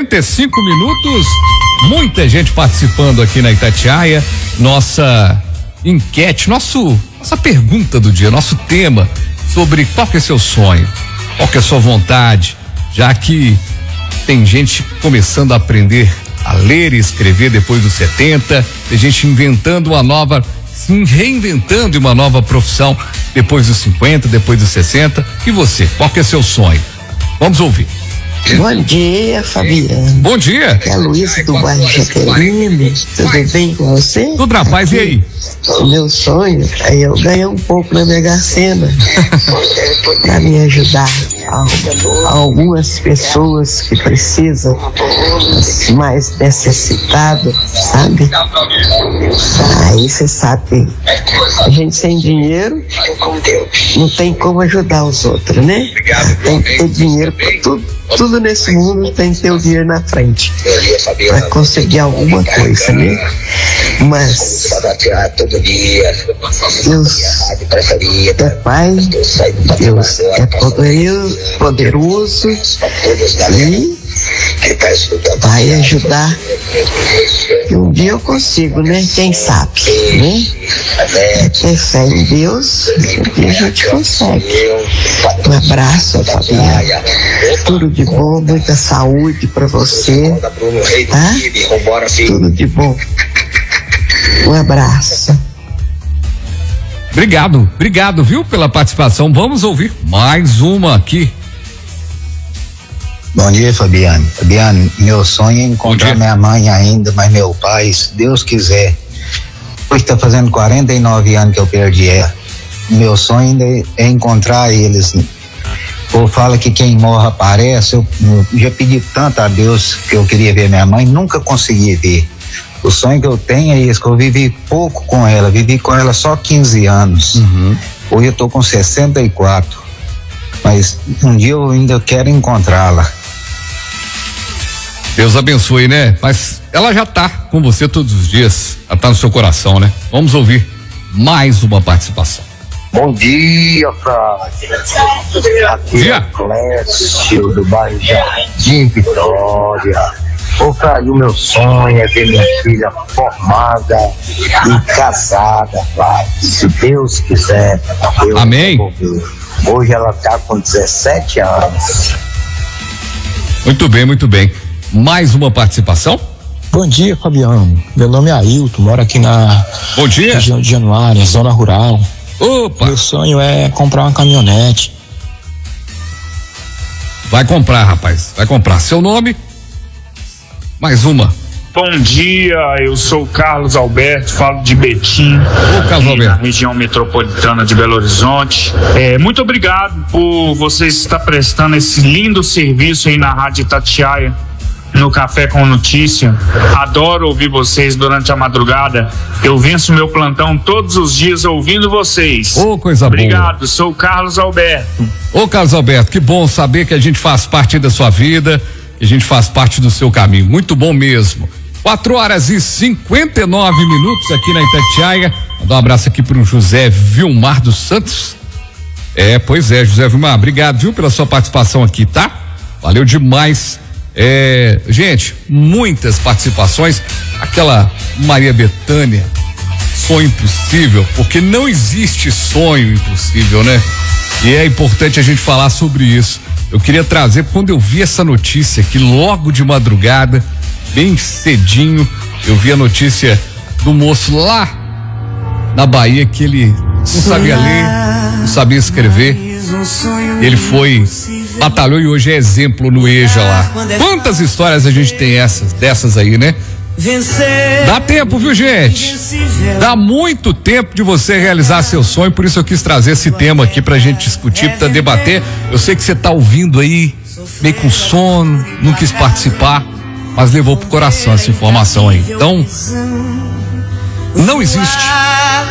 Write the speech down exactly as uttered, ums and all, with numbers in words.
cinquenta e cinco minutos, muita gente participando aqui na Itatiaia. Nossa enquete, nosso, nossa pergunta do dia, nosso tema sobre qual que é seu sonho, qual que é a sua vontade, já que tem gente começando a aprender a ler e escrever depois dos setenta, tem gente inventando uma nova, sim, reinventando uma nova profissão depois dos cinquenta, depois dos sessenta. E você, qual que é seu sonho? Vamos ouvir. Bom dia, Fabiano. Bom dia. É a Luísa do bairro Jaqueline. Tudo bem com você? Tudo, rapaz, e aí? O meu sonho é eu ganhar um pouco na Mega Sena para me ajudar a, a algumas pessoas que precisam, os mais necessitados, sabe? Aí você sabe, a gente sem dinheiro não tem como ajudar os outros, né? Tem que ter dinheiro para tudo. Tudo nesse mundo tem que ter o dinheiro na frente para conseguir alguma coisa, né? Mas Deus é Pai, Deus é poderoso, poderoso e vai ajudar. E um dia eu consigo, né? Quem sabe, né? É ter fé em Deus, um dia a gente consegue. Um abraço, Fabiana. Tudo de bom, muita saúde pra você, tá? Tudo de bom. Um abraço. Obrigado, obrigado, viu, pela participação. Vamos ouvir mais uma aqui. Bom dia, Fabiano. Fabiano, meu sonho é encontrar minha mãe ainda, mas meu pai, se Deus quiser. Hoje está fazendo quarenta e nove anos que eu perdi ela. Meu sonho ainda é encontrar eles. O povo fala que quem morre aparece. Eu, eu já pedi tanto a Deus que eu queria ver minha mãe, nunca consegui ver. O sonho que eu tenho é isso, que eu vivi pouco com ela, vivi com ela só quinze anos. Uhum. Hoje eu tô com sessenta e quatro. Mas um dia eu ainda quero encontrá-la. Deus abençoe, né? Mas ela já tá com você todos os dias, ela tá no seu coração, né? Vamos ouvir mais uma participação. Bom dia, Frade. Aqui dia. É o Clécio do bairro Jardim Vitória. Ô, Frade, o meu sonho é ver minha filha formada e casada, Frade. Se Deus quiser, eu Amém. Vou ver. Hoje ela tá com dezessete anos. Muito bem, muito bem. Mais uma participação? Bom dia, Fabiano. Meu nome é Ailton, moro aqui na Bom dia. região de Januária, zona rural. Opa! Meu sonho é comprar uma caminhonete. Vai comprar, rapaz, vai comprar. Seu nome? Mais uma. Bom dia, eu sou o Carlos Alberto, falo de Betim, Ô, Carlos Alberto. na região metropolitana de Belo Horizonte. É, muito obrigado por vocês estar prestando esse lindo serviço aí na Rádio Itatiaia, no Café com Notícia. Adoro ouvir vocês durante a madrugada. Eu venço meu plantão todos os dias ouvindo vocês. Ô, coisa Obrigado, boa. Obrigado, sou o Carlos Alberto. Ô, Carlos Alberto, que bom saber que a gente faz parte da sua vida, que a gente faz parte do seu caminho. Muito bom mesmo. Quatro horas e cinquenta e nove minutos aqui na Itatiaia. Mandar um abraço aqui pro José Vilmar dos Santos. É, pois é, José Vilmar, obrigado, viu, pela sua participação aqui, tá? Valeu demais. É, gente, muitas participações. Aquela Maria Bethânia, sonho impossível, porque não existe sonho impossível, né? E é importante a gente falar sobre isso. Eu queria trazer, quando eu vi essa notícia aqui, logo de madrugada, bem cedinho, eu vi a notícia do moço lá na Bahia, que ele não sabia ler, não sabia escrever. Ele foi, batalhou e hoje é exemplo no EJA lá. Quantas histórias a gente tem essas, dessas aí, né? Dá tempo, viu, gente? Dá muito tempo de você realizar seu sonho, por isso eu quis trazer esse tema aqui pra gente discutir, pra debater. Eu sei que você tá ouvindo aí, meio com sono, não quis participar, mas levou pro coração essa informação aí. Então, não existe